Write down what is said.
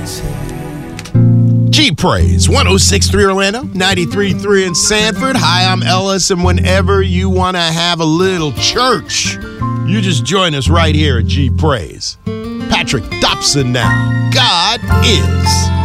G Praise, 106.3 Orlando, 93.3 in Sanford. Hi, I'm Ellis, and whenever you want to have a little church, you just join us right here at G Praise. Patrick Dobson now. God is.